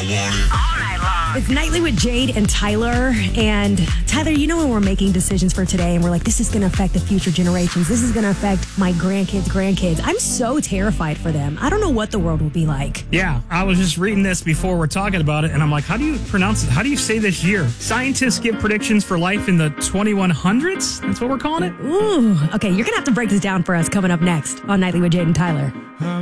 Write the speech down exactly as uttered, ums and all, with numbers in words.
want it. All night long. It's Nightly with Jade and Tyler. And Tyler, you know when we're making decisions for today and we're like, this is going to affect the future generations. This is going to affect my grandkids' grandkids. I'm so terrified for them. I don't know what the world will be like. Yeah, I was just reading this before we're talking about it, and I'm like, how do you pronounce it? How do you say this year? Scientists give predictions for life in the twenty-one hundreds? That's what we're calling it? Ooh. Okay, you're going to have to break this down for us coming up next on Nightly with Jade and Tyler.